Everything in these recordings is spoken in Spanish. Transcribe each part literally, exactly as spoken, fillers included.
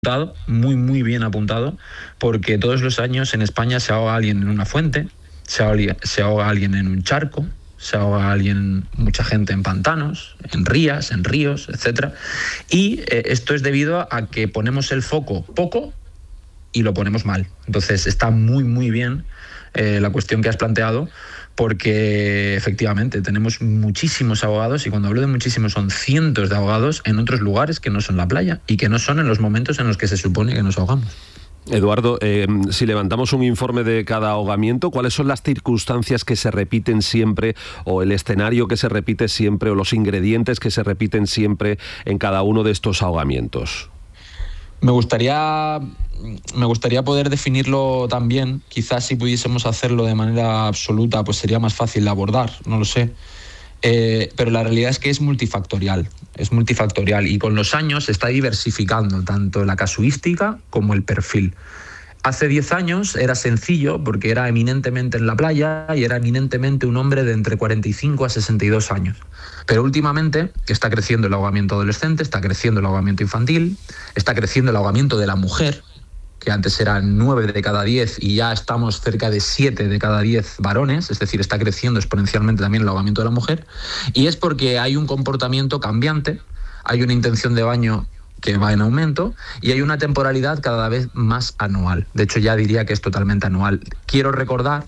apuntado, muy, muy bien apuntado, porque todos los años en España se ahoga alguien en una fuente, se ahoga, se ahoga alguien en un charco, se ahoga alguien, mucha gente en pantanos, en rías, en ríos, etcétera. Y eh, esto es debido a que ponemos el foco poco y lo ponemos mal. Entonces está muy, muy bien eh, la cuestión que has planteado, porque efectivamente tenemos muchísimos ahogados, y cuando hablo de muchísimos son cientos de ahogados en otros lugares que no son la playa y que no son en los momentos en los que se supone que nos ahogamos. Eduardo, eh, si levantamos un informe de cada ahogamiento, ¿cuáles son las circunstancias que se repiten siempre, o el escenario que se repite siempre, o los ingredientes que se repiten siempre en cada uno de estos ahogamientos? Me gustaría, me gustaría poder definirlo también. Quizás si pudiésemos hacerlo de manera absoluta, pues sería más fácil de abordar, no lo sé. Eh, pero la realidad es que es multifactorial, es multifactorial y con los años se está diversificando tanto la casuística como el perfil. Hace diez años era sencillo porque era eminentemente en la playa y era eminentemente un hombre de entre cuarenta y cinco a sesenta y dos años. Pero últimamente está creciendo el ahogamiento adolescente, está creciendo el ahogamiento infantil, está creciendo el ahogamiento de la mujer, que antes eran nueve de cada diez y ya estamos cerca de siete de cada diez varones, es decir, está creciendo exponencialmente también el ahogamiento de la mujer, y es porque hay un comportamiento cambiante, hay una intención de baño que va en aumento y hay una temporalidad cada vez más anual. De hecho, ya diría que es totalmente anual. Quiero recordar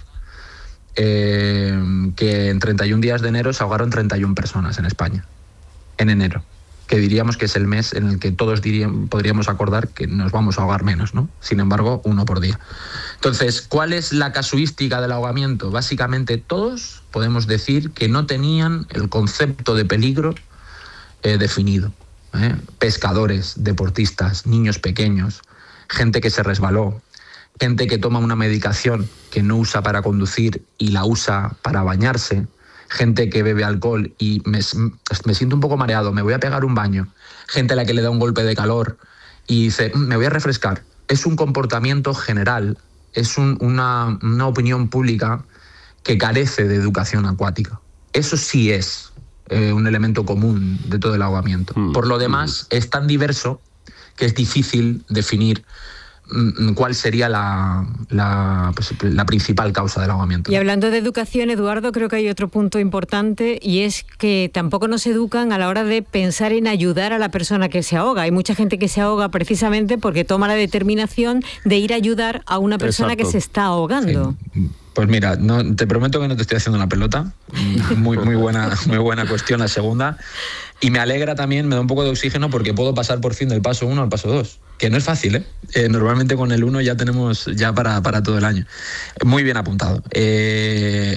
eh, que en treinta y un días de enero se ahogaron treinta y una personas en España, en enero, que diríamos que es el mes en el que todos diríamos, podríamos acordar que nos vamos a ahogar menos, ¿no? Sin embargo, uno por día. Entonces, ¿cuál es la casuística del ahogamiento? Básicamente todos podemos decir que no tenían el concepto de peligro eh, definido. ¿eh? Pescadores, deportistas, niños pequeños, gente que se resbaló, gente que toma una medicación que no usa para conducir y la usa para bañarse, gente que bebe alcohol y me, me siento un poco mareado, me voy a pegar un baño, gente a la que le da un golpe de calor y dice, me voy a refrescar. Es un comportamiento general, es un, una, una opinión pública que carece de educación acuática. Eso sí es eh, un elemento común de todo el ahogamiento. Mm. Por lo demás, mm. es tan diverso que es difícil definir cuál sería la, la, pues, la principal causa del ahogamiento. Y hablando de educación, Eduardo, creo que hay otro punto importante, y es que tampoco nos educan a la hora de pensar en ayudar a la persona que se ahoga. Hay mucha gente que se ahoga precisamente porque toma la determinación de ir a ayudar a una persona Exacto. que se está ahogando. Sí. Pues mira, no, te prometo que no te estoy haciendo la pelota. Muy, muy buena, muy buena cuestión la segunda. Y me alegra también, me da un poco de oxígeno porque puedo pasar por fin del paso uno al paso dos. Que no es fácil, ¿eh? eh normalmente con el uno ya tenemos ya para, para todo el año. Muy bien apuntado. Eh,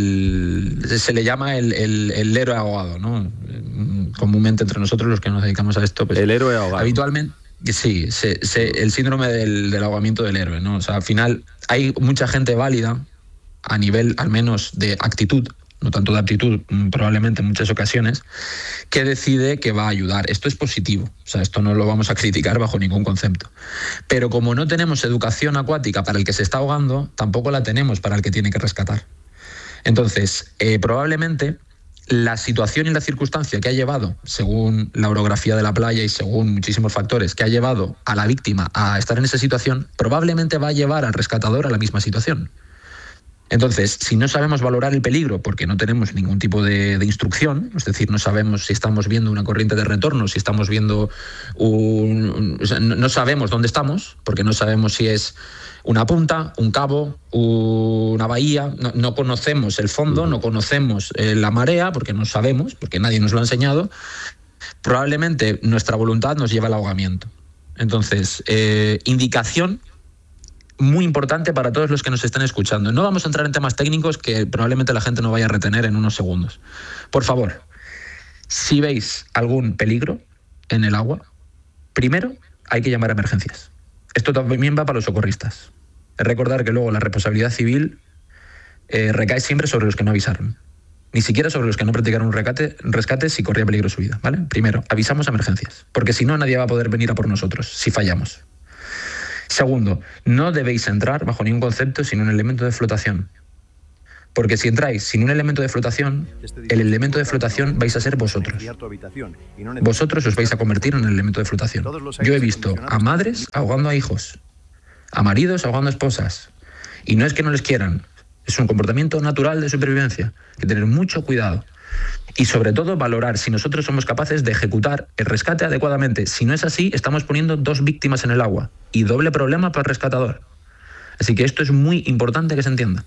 el, se le llama el, el, el héroe ahogado, ¿no? Comúnmente entre nosotros los que nos dedicamos a esto. Pues, el héroe ahogado. Habitualmente. Sí, se, se, el síndrome del, del ahogamiento del héroe, ¿no? O sea, al final hay mucha gente válida a nivel al menos de actitud, no tanto de aptitud, probablemente en muchas ocasiones, que decide que va a ayudar. Esto es positivo, o sea, esto no lo vamos a criticar bajo ningún concepto. Pero como no tenemos educación acuática para el que se está ahogando, tampoco la tenemos para el que tiene que rescatar. Entonces, eh, probablemente la situación y la circunstancia que ha llevado, según la orografía de la playa y según muchísimos factores, que ha llevado a la víctima a estar en esa situación, probablemente va a llevar al rescatador a la misma situación. Entonces, si no sabemos valorar el peligro porque no tenemos ningún tipo de, de instrucción, es decir, no sabemos si estamos viendo una corriente de retorno, si estamos viendo un... un o sea, no, no sabemos dónde estamos, porque no sabemos si es una punta, un cabo, una bahía, no, no conocemos el fondo, no conocemos eh, la marea, porque no sabemos, porque nadie nos lo ha enseñado, probablemente nuestra voluntad nos lleva al ahogamiento. Entonces, eh, indicación muy importante para todos los que nos estén escuchando. No vamos a entrar en temas técnicos que probablemente la gente no vaya a retener en unos segundos. Por favor, si veis algún peligro en el agua, primero hay que llamar a emergencias. Esto también va para los socorristas. Es recordar que luego la responsabilidad civil eh, recae siempre sobre los que no avisaron. Ni siquiera sobre los que no practicaron un rescate, rescate si corría peligro su vida, ¿vale? Primero, avisamos a emergencias, porque si no, nadie va a poder venir a por nosotros si fallamos. Segundo, no debéis entrar bajo ningún concepto sin un elemento de flotación. Porque si entráis sin un elemento de flotación, el elemento de flotación vais a ser vosotros. Vosotros os vais a convertir en el elemento de flotación. Yo he visto a madres ahogando a hijos, a maridos ahogando a esposas. Y no es que no les quieran, es un comportamiento natural de supervivencia. Hay que tener mucho cuidado. Y sobre todo valorar si nosotros somos capaces de ejecutar el rescate adecuadamente. Si no es así, estamos poniendo dos víctimas en el agua. Y doble problema para el rescatador. Así que esto es muy importante que se entienda.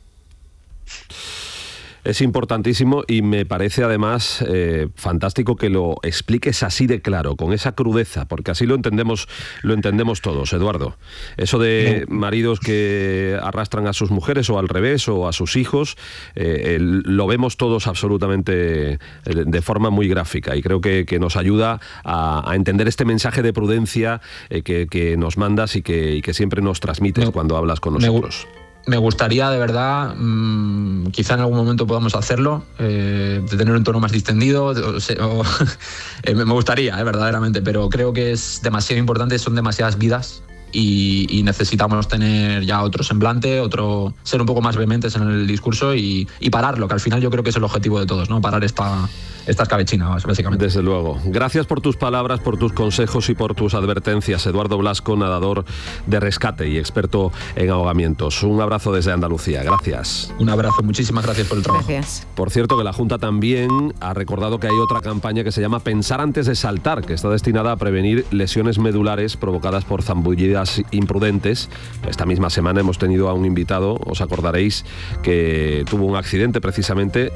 Es importantísimo y me parece además eh, fantástico que lo expliques así de claro, con esa crudeza, porque así lo entendemos, lo entendemos todos, Eduardo. Eso de maridos que arrastran a sus mujeres o al revés o a sus hijos, eh, el, lo vemos todos absolutamente de forma muy gráfica y creo que, que nos ayuda a, a entender este mensaje de prudencia eh, que, que nos mandas y que, y que siempre nos transmites me, cuando hablas con nosotros. Me... Me gustaría, de verdad, mmm, quizá en algún momento podamos hacerlo, eh, de tener un tono más distendido, o, o, eh, me gustaría, eh, verdaderamente, pero creo que es demasiado importante, son demasiadas vidas y, y necesitamos tener ya otro semblante, otro ser un poco más vehementes en el discurso y, y pararlo, que al final yo creo que es el objetivo de todos, ¿no? Parar esta, esta escabechina, básicamente. Desde luego. Gracias por tus palabras, por tus consejos y por tus advertencias. Eduardo Blasco, nadador de rescate y experto en ahogamientos. Un abrazo desde Andalucía. Gracias. Un abrazo. Muchísimas gracias por el trabajo. Gracias. Por cierto, que la Junta también ha recordado que hay otra campaña que se llama Pensar antes de saltar, que está destinada a prevenir lesiones medulares provocadas por zambullidas imprudentes. Esta misma semana hemos tenido a un invitado, os acordaréis, que tuvo un accidente precisamente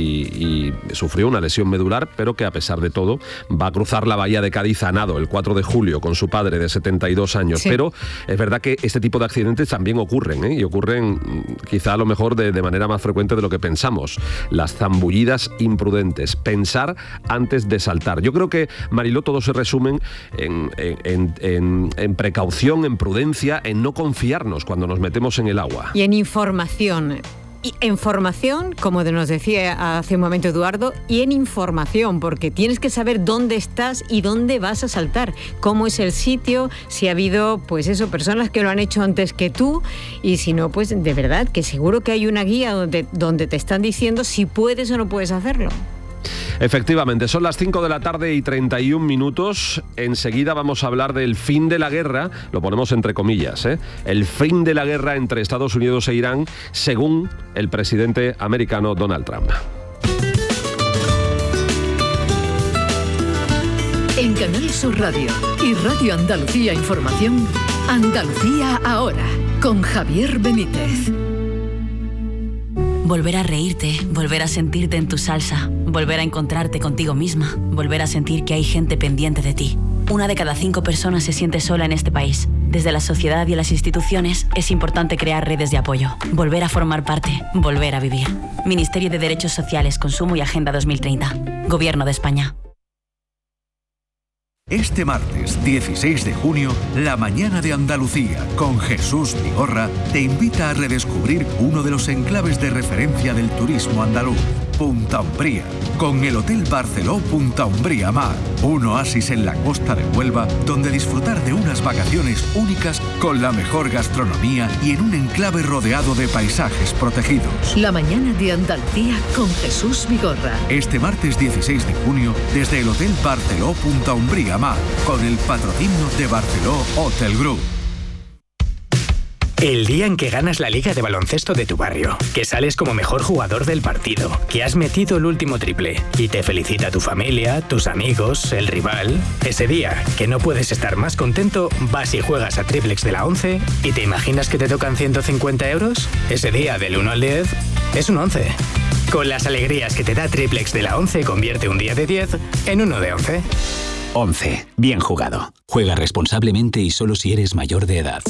y, y sufrió una lesión medular, pero que a pesar de todo va a cruzar la bahía de Cádiz a nado el cuatro de julio con su padre de setenta y dos años. Sí. Pero es verdad que este tipo de accidentes también ocurren, ¿eh? Y ocurren quizá a lo mejor de, de manera más frecuente de lo que pensamos. Las zambullidas imprudentes. Pensar antes de saltar. Yo creo que, Mariló, todo se resumen en, en, en, en precaución, en prudencia, en no confiarnos cuando nos metemos en el agua. Y en información. Y en formación, como nos decía hace un momento Eduardo, y en información, porque tienes que saber dónde estás y dónde vas a saltar, cómo es el sitio, si ha habido, pues eso, personas que lo han hecho antes que tú, y si no, pues de verdad, que seguro que hay una guía donde, donde te están diciendo si puedes o no puedes hacerlo. Efectivamente, son las cinco de la tarde y treinta y un minutos. Enseguida vamos a hablar del fin de la guerra, lo ponemos entre comillas, ¿eh? El fin de la guerra entre Estados Unidos e Irán, según el presidente americano Donald Trump. En Canal Sur Radio y Radio Andalucía Información, Andalucía Ahora, con Javier Benítez. Volver a reírte, volver a sentirte en tu salsa, volver a encontrarte contigo misma, volver a sentir que hay gente pendiente de ti. Una de cada cinco personas se siente sola en este país. Desde la sociedad y las instituciones es importante crear redes de apoyo, volver a formar parte, volver a vivir. Ministerio de Derechos Sociales, Consumo y Agenda dos mil treinta. Gobierno de España. Este martes dieciséis de junio, La Mañana de Andalucía, con Jesús Vigorra, te invita a redescubrir uno de los enclaves de referencia del turismo andaluz, Punta Umbría, con el Hotel Barceló Punta Umbría Mar, un oasis en la costa de Huelva, donde disfrutar de unas vacaciones únicas con la mejor gastronomía y en un enclave rodeado de paisajes protegidos. La Mañana de Andalucía con Jesús Vigorra. Este martes dieciséis de junio, desde el Hotel Barceló Punta Umbría Mar, con el patrocinio de Barceló Hotel Group. El día en que ganas la liga de baloncesto de tu barrio, que sales como mejor jugador del partido, que has metido el último triple y te felicita tu familia, tus amigos, el rival. Ese día, que no puedes estar más contento, vas y juegas a Triplex de la once y te imaginas que te tocan ciento cincuenta euros. Ese día, del uno al diez, es un once. Con las alegrías que te da Triplex de la once, convierte un día de diez en uno de once. once. Bien jugado. Juega responsablemente y solo si eres mayor de edad.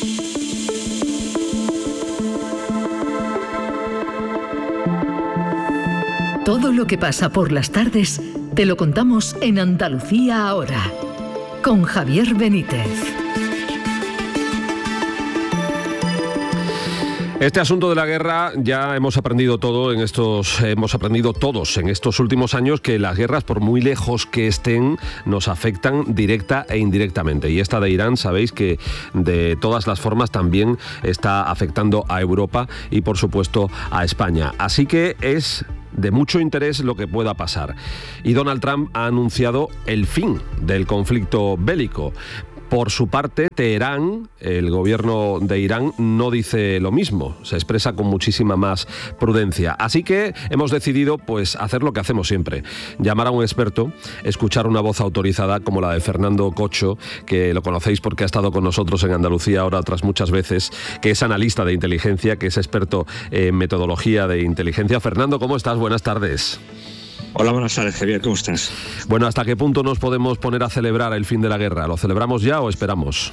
Todo lo que pasa por las tardes te lo contamos en Andalucía Ahora, con Javier Benítez. Este asunto de la guerra ya hemos aprendido todo en estos, hemos aprendido todos en estos últimos años que las guerras, por muy lejos que estén, nos afectan directa e indirectamente. Y esta de Irán, sabéis que de todas las formas también está afectando a Europa y, por supuesto, a España. Así que es de mucho interés lo que pueda pasar. Y Donald Trump ha anunciado el fin del conflicto bélico. Por su parte, Teherán, el gobierno de Irán, no dice lo mismo, se expresa con muchísima más prudencia. Así que hemos decidido pues, hacer lo que hacemos siempre, llamar a un experto, escuchar una voz autorizada como la de Fernando Cocho, que lo conocéis porque ha estado con nosotros en Andalucía ahora otras muchas veces, que es analista de inteligencia, que es experto en metodología de inteligencia. Fernando, ¿cómo estás? Buenas tardes. Hola, buenas tardes, Javier, ¿cómo estás? Bueno, ¿hasta qué punto nos podemos poner a celebrar el fin de la guerra? ¿Lo celebramos ya o esperamos?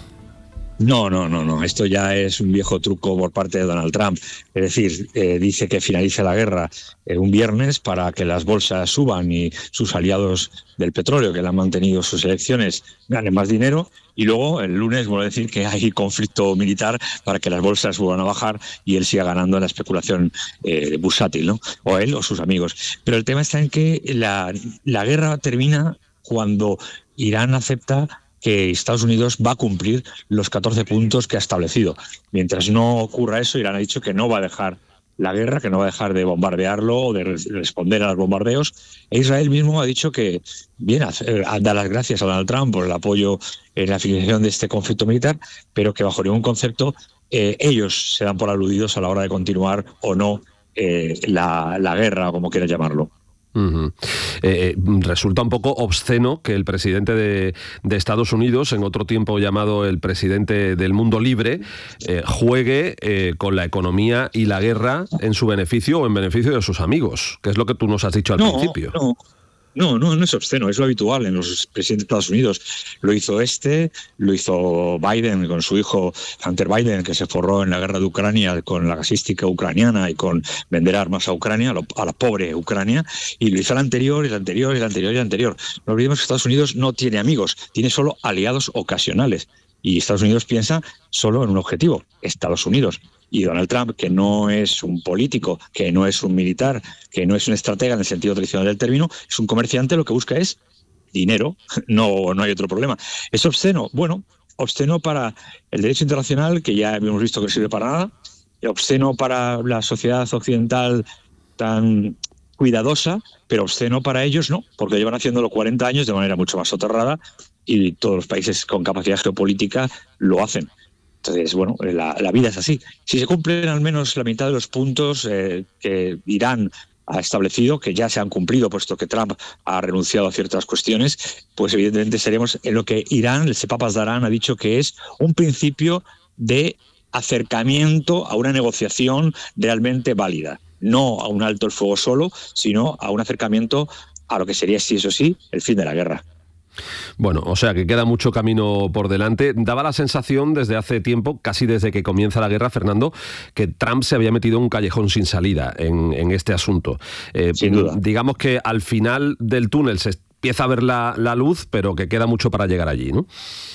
No, no, no, no. Esto ya es un viejo truco por parte de Donald Trump. Es decir, eh, dice que finalice la guerra eh, un viernes para que las bolsas suban y sus aliados del petróleo, que le han mantenido sus elecciones, ganen más dinero. Y luego el lunes vuelve a decir que hay conflicto militar para que las bolsas vuelvan a bajar y él siga ganando en la especulación eh, bursátil, ¿no? O él o sus amigos. Pero el tema está en que la, la guerra termina cuando Irán acepta que Estados Unidos va a cumplir los catorce puntos que ha establecido. Mientras no ocurra eso, Irán ha dicho que no va a dejar la guerra, que no va a dejar de bombardearlo o de responder a los bombardeos. E Israel mismo ha dicho que, bien, da las gracias a Donald Trump por el apoyo en la finalización de este conflicto militar, pero que bajo ningún concepto eh, ellos se dan por aludidos a la hora de continuar o no eh, la, la guerra, o como quieras llamarlo. Uh-huh. Eh, resulta un poco obsceno que el presidente de, de Estados Unidos, en otro tiempo llamado el presidente del mundo libre, eh, juegue eh, con la economía y la guerra en su beneficio o en beneficio de sus amigos, que es lo que tú nos has dicho al no, principio. No. No, no, no es obsceno, es lo habitual en los presidentes de Estados Unidos. Lo hizo este, lo hizo Biden con su hijo Hunter Biden, que se forró en la guerra de Ucrania con la gasística ucraniana y con vender armas a Ucrania, a la pobre Ucrania, y lo hizo el anterior, el anterior, el anterior y el anterior. No olvidemos que Estados Unidos no tiene amigos, tiene solo aliados ocasionales. Y Estados Unidos piensa solo en un objetivo, Estados Unidos. Y Donald Trump, que no es un político, que no es un militar, que no es un estratega en el sentido tradicional del término, es un comerciante, lo que busca es dinero, no, no hay otro problema. ¿Es obsceno? Bueno, obsceno para el derecho internacional, que ya hemos visto que no sirve para nada, obsceno para la sociedad occidental tan cuidadosa, pero obsceno para ellos no, porque llevan haciéndolo cuarenta años de manera mucho más soterrada y todos los países con capacidad geopolítica lo hacen. Entonces, bueno, la, la vida es así. Si se cumplen al menos la mitad de los puntos eh, que Irán ha establecido, que ya se han cumplido, puesto que Trump ha renunciado a ciertas cuestiones, pues evidentemente seremos en lo que Irán, el Sepapas Darán, ha dicho que es un principio de acercamiento a una negociación realmente válida. No a un alto el fuego solo, sino a un acercamiento a lo que sería, sí, eso sí, el fin de la guerra. Bueno, o sea que queda mucho camino por delante. Daba la sensación desde hace tiempo, casi desde que comienza la guerra, Fernando, que Trump se había metido en un callejón sin salida en, en este asunto. Eh, sin duda. Digamos que al final del túnel se empieza a ver la, la luz, pero que queda mucho para llegar allí, ¿no?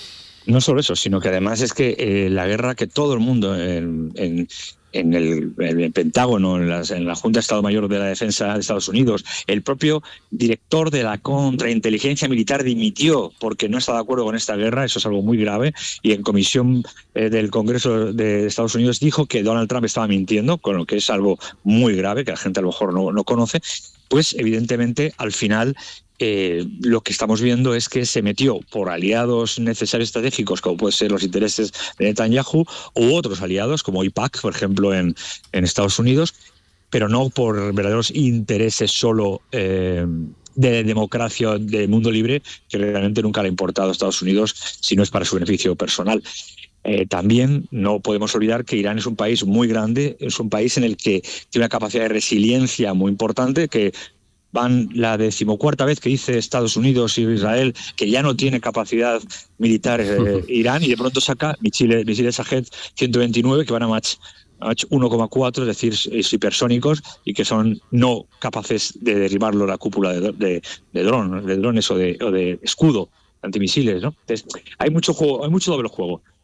No solo eso, sino que además es que eh, la guerra que todo el mundo en, en, en, el, en el Pentágono, en, las, en la Junta de Estado Mayor de la Defensa de Estados Unidos, el propio director de la contrainteligencia militar dimitió porque no está de acuerdo con esta guerra, eso es algo muy grave, y en comisión eh, del Congreso de Estados Unidos dijo que Donald Trump estaba mintiendo, con lo que es algo muy grave, que la gente a lo mejor no, no conoce. Pues evidentemente al final eh, lo que estamos viendo es que se metió por aliados necesarios estratégicos, como pueden ser los intereses de Netanyahu, u otros aliados, como I P A C, por ejemplo, en, en Estados Unidos, pero no por verdaderos intereses solo eh, de democracia, de mundo libre, que realmente nunca le ha importado a Estados Unidos, si no es para su beneficio personal. Eh, también no podemos olvidar que Irán es un país muy grande, es un país en el que tiene una capacidad de resiliencia muy importante, que van la decimocuarta vez que dice Estados Unidos y Israel que ya no tiene capacidad militar eh, Irán, y de pronto saca misiles, misiles Shahed ciento veintinueve que van a Mach, Mach uno coma cuatro, es decir, hipersónicos, y que son no capaces de derribarlo la cúpula de, de, de, dron, de drones o de, o de escudo antimisiles, ¿no? Entonces, hay mucho juego, hay mucho doble juego.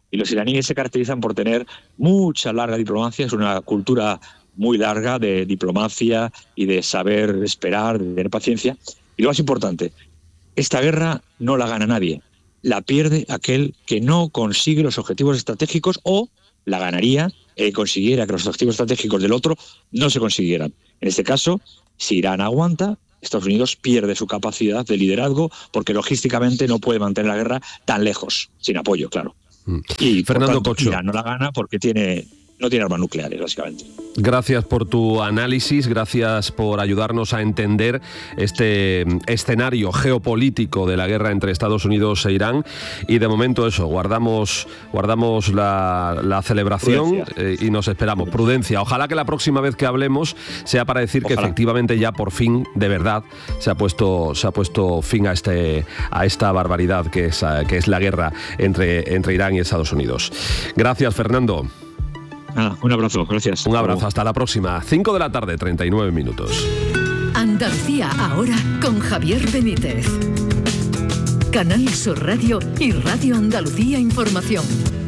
Y los iraníes se caracterizan por tener mucha larga diplomacia, es una cultura muy larga de diplomacia y de saber esperar, de tener paciencia. Y lo más importante, esta guerra no la gana nadie, la pierde aquel que no consigue los objetivos estratégicos, o la ganaría el que consiguiera que los objetivos estratégicos del otro no se consiguieran. En este caso, si Irán aguanta, Estados Unidos pierde su capacidad de liderazgo porque logísticamente no puede mantener la guerra tan lejos, sin apoyo, claro. Y Fernando por tanto, Cocho. Irán no la gana porque tiene, no tiene armas nucleares, básicamente. Gracias por tu análisis, gracias por ayudarnos a entender este escenario geopolítico de la guerra entre Estados Unidos e Irán. Y de momento eso, guardamos, guardamos la, la celebración eh, y nos esperamos. Prudencia. Ojalá que la próxima vez que hablemos sea para decir Ojalá. que efectivamente ya por fin, de verdad, se ha puesto, se ha puesto fin a, este, a esta barbaridad que es, que es la guerra entre, entre Irán y Estados Unidos. Gracias, Fernando. Ah, un abrazo, gracias. Un abrazo, hasta la próxima. cinco de la tarde, treinta y nueve minutos. Andalucía ahora con Javier Benítez. Canal Sur Radio y Radio Andalucía Información.